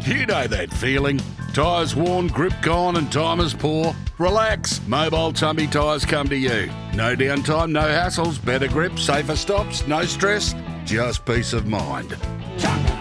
You know that feeling. Tyres worn, grip gone and time is poor? Relax, Mobile Tumby Tyres come to you. No downtime, no hassles, better grip, safer stops, no stress, just peace of mind.